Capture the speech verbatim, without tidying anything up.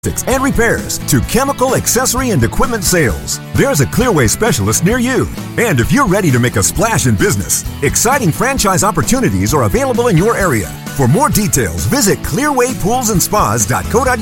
and repairs to chemical, accessory, and equipment sales. There's a Clearway specialist near you. And if you're ready to make a splash in business, exciting franchise opportunities are available in your area. For more details, visit clearway pools and spas dot co dot